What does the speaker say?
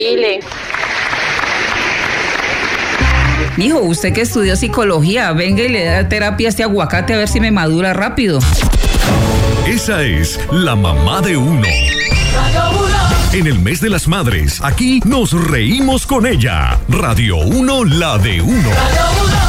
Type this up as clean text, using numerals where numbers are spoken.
Dile. Mijo, usted que estudió psicología, venga y le da terapia a este aguacate a ver si me madura rápido. Esa es la mamá de uno. En el mes de las madres, aquí nos reímos con ella. Radio 1, la de uno.